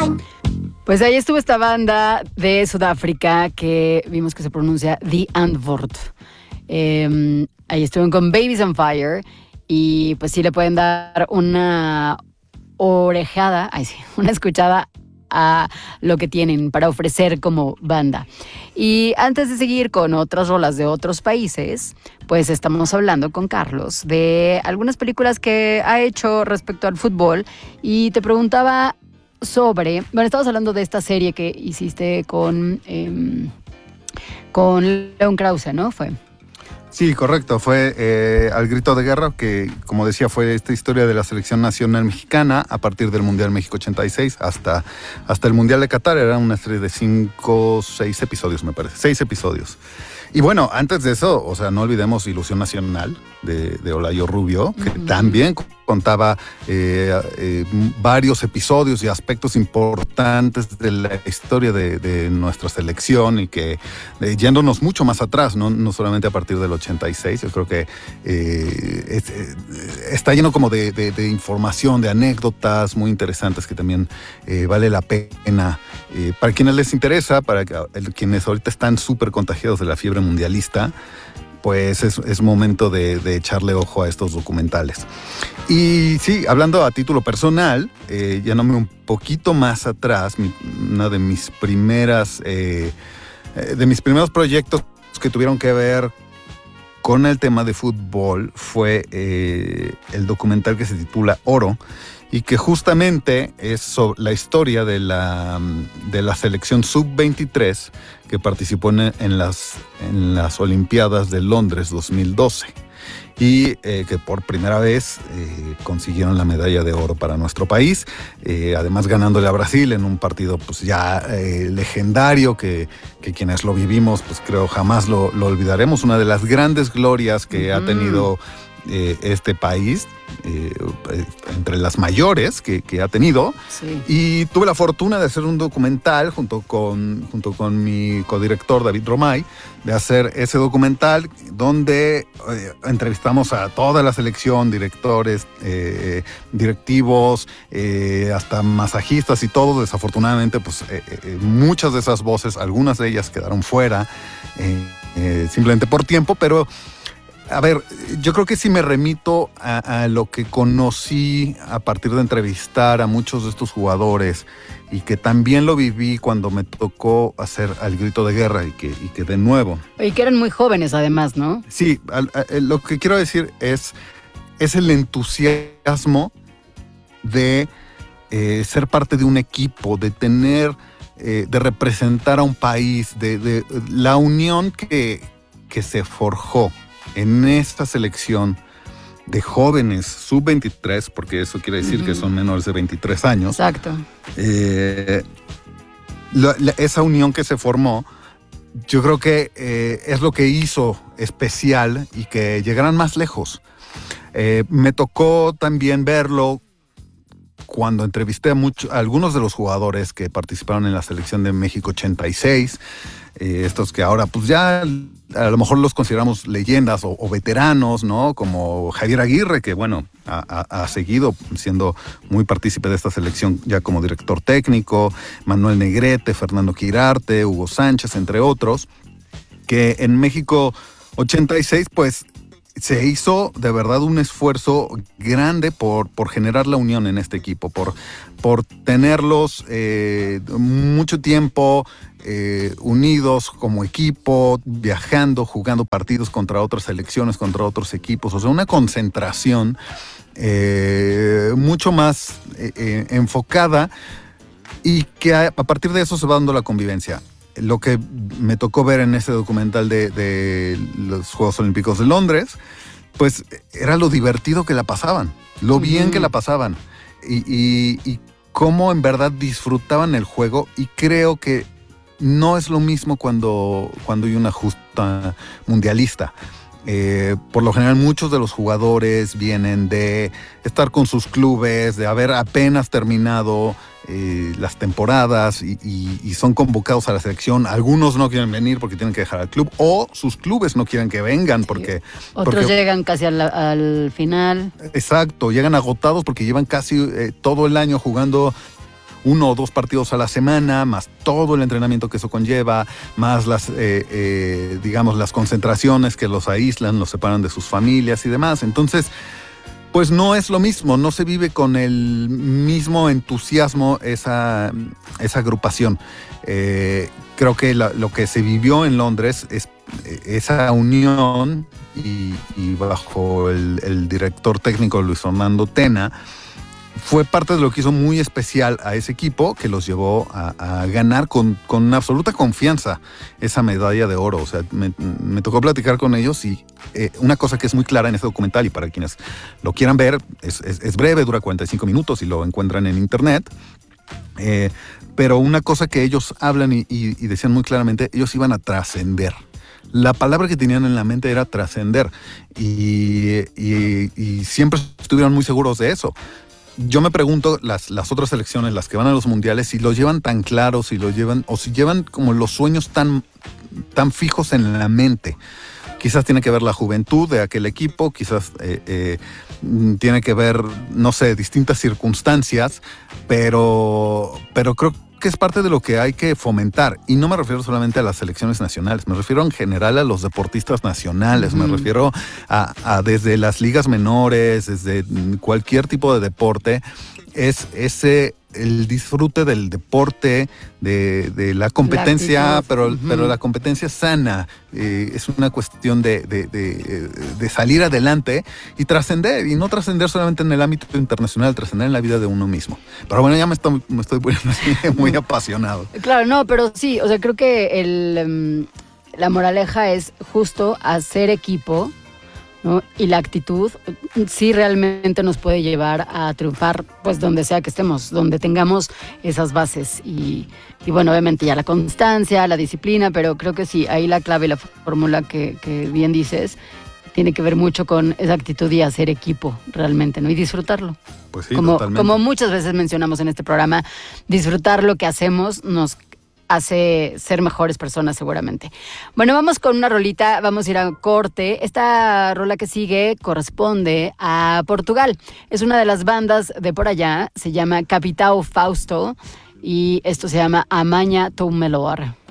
Pues ahí estuvo esta banda de Sudáfrica que vimos que se pronuncia The Antwoord. Ahí estuvieron con Babies on Fire y pues sí le pueden dar una orejada, una escuchada a lo que tienen para ofrecer como banda. Y antes de seguir con otras rolas de otros países, pues estamos hablando con Carlos de algunas películas que ha hecho respecto al fútbol y te preguntaba estabas hablando de esta serie que hiciste con León Krause, ¿no? Sí, correcto. Fue Al Grito de Guerra, que, como decía, fue esta historia de la selección nacional mexicana a partir del Mundial México 86 hasta el Mundial de Qatar. Era una serie de 6 episodios, me parece. 6 episodios. Y bueno, antes de eso, o sea, no olvidemos Ilusión Nacional de Olayo Rubio, que también contaba varios episodios y aspectos importantes de la historia de nuestra selección y que yéndonos mucho más atrás, no solamente a partir del 86, yo creo que está lleno como de información, de anécdotas muy interesantes que también vale la pena. Para quienes les interesa, para quienes ahorita están súper contagiados de la fiebre mundialista, pues es momento de echarle ojo a estos documentales. Y sí, hablando a título personal, yéndome un poquito más atrás, uno de mis primeros proyectos que tuvieron que ver con el tema de fútbol fue el documental que se titula Oro, y que justamente es sobre la historia de la selección sub-23 que participó en las Olimpiadas de Londres 2012 y que por primera vez consiguieron la medalla de oro para nuestro país, además ganándole a Brasil en un partido pues ya legendario que quienes lo vivimos pues creo jamás lo olvidaremos, una de las grandes glorias que ha tenido este país, entre las mayores que ha tenido. Sí. Y tuve la fortuna de hacer un documental junto con mi codirector David Romay, de hacer ese documental donde entrevistamos a toda la selección, directores, directivos, hasta masajistas y todo. Desafortunadamente pues muchas de esas voces, algunas de ellas quedaron fuera simplemente por tiempo, pero a ver, yo creo que sí me remito a lo que conocí a partir de entrevistar a muchos de estos jugadores y que también lo viví cuando me tocó hacer Al Grito de Guerra y que de nuevo. Y que eran muy jóvenes además, ¿no? Sí, lo que quiero decir es el entusiasmo de ser parte de un equipo, de tener, de representar a un país, de la unión que se forjó en esta selección de jóvenes sub-23, porque eso quiere decir que son menores de 23 años. Exacto. Esa unión que se formó, yo creo que es lo que hizo especial y que llegaran más lejos. Me tocó también verlo cuando entrevisté a algunos de los jugadores que participaron en la selección de México 86, estos que ahora pues ya a lo mejor los consideramos leyendas o veteranos, ¿no? Como Javier Aguirre, que bueno, ha seguido siendo muy partícipe de esta selección ya como director técnico, Manuel Negrete, Fernando Quirarte, Hugo Sánchez, entre otros, que en México 86 pues se hizo de verdad un esfuerzo grande por generar la unión en este equipo, por tenerlos mucho tiempo unidos como equipo, viajando, jugando partidos contra otras selecciones, contra otros equipos. O sea, una concentración mucho más enfocada y que a partir de eso se va dando la convivencia. Lo que me tocó ver en ese documental de los Juegos Olímpicos de Londres, pues era lo divertido que la pasaban, lo bien que la pasaban y cómo en verdad disfrutaban el juego. Y creo que no es lo mismo cuando hay una justa mundialista. Por lo general muchos de los jugadores vienen de estar con sus clubes, de haber apenas terminado las temporadas y son convocados a la selección. Algunos no quieren venir porque tienen que dejar al club, o sus clubes no quieren que vengan porque... Otros llegan casi al final. Exacto, llegan agotados porque llevan casi todo el año jugando 1 o 2 partidos a la semana, más todo el entrenamiento que eso conlleva, más digamos, las concentraciones que los aíslan, los separan de sus familias y demás. Entonces, pues no es lo mismo, no se vive con el mismo entusiasmo esa agrupación. Creo que lo que se vivió en Londres es esa unión y bajo el director técnico Luis Fernando Tena, fue parte de lo que hizo muy especial a ese equipo, que los llevó a ganar con absoluta confianza esa medalla de oro. O sea, me tocó platicar con ellos y una cosa que es muy clara en este documental, y para quienes lo quieran ver, es breve, dura 45 minutos y lo encuentran en internet. Pero una cosa que ellos hablan y decían muy claramente, ellos iban a trascender. La palabra que tenían en la mente era trascender y siempre estuvieron muy seguros de eso. Yo me pregunto, las otras selecciones, las que van a los mundiales, si lo llevan tan claro, si llevan como los sueños tan fijos en la mente. Quizás tiene que ver la juventud de aquel equipo, quizás tiene que ver, no sé, distintas circunstancias, pero creo que es parte de lo que hay que fomentar. Y no me refiero solamente a las selecciones nacionales, me refiero en general a los deportistas nacionales, me refiero a desde las ligas menores, desde cualquier tipo de deporte, es el disfrute del deporte, de la competencia, pero la competencia sana. Es una cuestión de salir adelante y trascender, y no trascender solamente en el ámbito internacional, trascender en la vida de uno mismo. Pero bueno, ya me estoy poniendo así muy apasionado. Claro, no, pero sí, o sea, creo que la moraleja es justo hacer equipo, ¿no? Y la actitud sí realmente nos puede llevar a triunfar, pues donde sea que estemos, donde tengamos esas bases y bueno, obviamente ya la constancia, la disciplina, pero creo que sí, ahí la clave y la fórmula que bien dices tiene que ver mucho con esa actitud y hacer equipo realmente, ¿no? Y disfrutarlo. Pues sí, totalmente. Como muchas veces mencionamos en este programa, disfrutar lo que hacemos nos hace ser mejores personas seguramente. Bueno, vamos con una rolita, vamos a ir a corte. Esta rola que sigue corresponde a Portugal. Es una de las bandas de por allá, se llama Capitão Fausto y esto se llama Amanhã Tô Melhor.